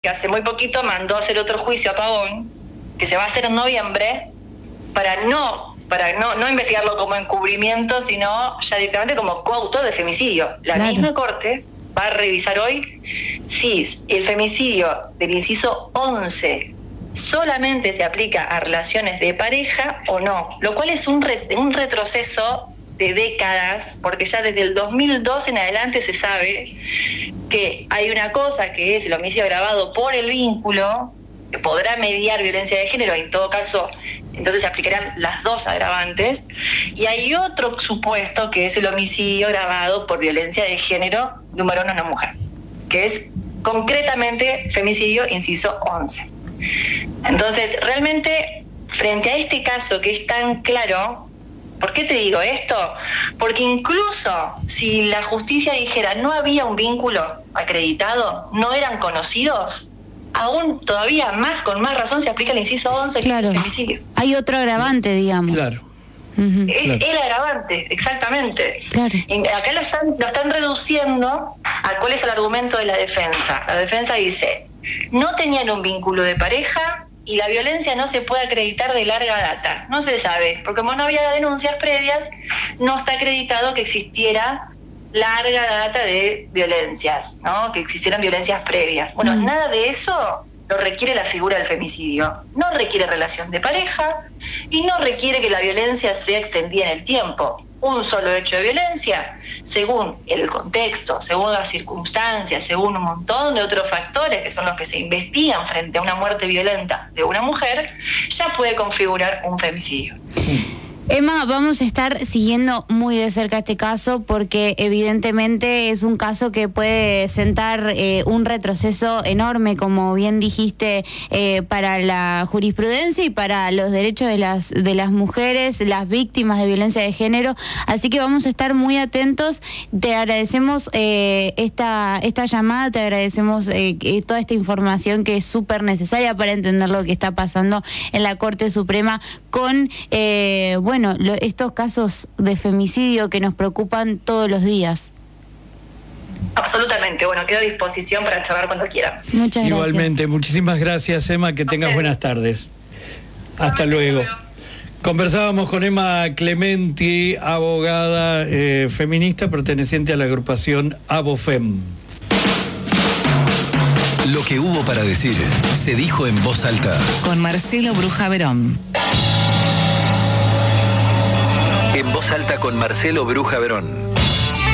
que hace muy poquito mandó a hacer otro juicio a Pavón, que se va a hacer en noviembre, para no investigarlo como encubrimiento, sino ya directamente como coautor de femicidio. La misma Corte va a revisar hoy si el femicidio del inciso 11 solamente se aplica a relaciones de pareja o no, lo cual es un retroceso de décadas, porque ya desde el 2002 en adelante se sabe que hay una cosa que es el homicidio agravado por el vínculo, que podrá mediar violencia de género, en todo caso, entonces se aplicarán las dos agravantes, y hay otro supuesto que es el homicidio agravado por violencia de género de un varón a una mujer, que es concretamente femicidio inciso 11. Entonces, realmente, frente a este caso que es tan claro, ¿por qué te digo esto? Porque incluso si la justicia dijera no había un vínculo acreditado, no eran conocidos, aún todavía más, con más razón, se aplica el inciso 11, claro, que es el femicidio. Hay otro agravante, digamos. Claro. Es el agravante, exactamente. Claro. Y acá lo están reduciendo a cuál es el argumento de la defensa. La defensa dice, no tenían un vínculo de pareja y la violencia no se puede acreditar de larga data. No se sabe, porque como no había denuncias previas, no está acreditado que existiera larga data de violencias, ¿no? Que existieran violencias previas. Bueno, nada de eso lo requiere la figura del femicidio. No requiere relación de pareja y no requiere que la violencia sea extendida en el tiempo. Un solo hecho de violencia, según el contexto, según las circunstancias, según un montón de otros factores que son los que se investigan frente a una muerte violenta de una mujer, ya puede configurar un femicidio. Emma, vamos a estar siguiendo muy de cerca este caso porque evidentemente es un caso que puede sentar un retroceso enorme, como bien dijiste, para la jurisprudencia y para los derechos de las mujeres, las víctimas de violencia de género. Así que vamos a estar muy atentos. Te agradecemos esta llamada, te agradecemos toda esta información que es súper necesaria para entender lo que está pasando en la Corte Suprema con, estos casos de femicidio que nos preocupan todos los días. Absolutamente. Bueno, quedo a disposición para charlar cuando quieran. Muchas gracias. Igualmente, muchísimas gracias, Emma, que tengas buenas tardes. Hasta luego. Conversábamos con Emma Clementi, abogada feminista perteneciente a la agrupación Abofem. Lo que hubo para decir se dijo en voz alta. Con Marcelo Bruja Verón. En voz alta con Marcelo Bruja Verón.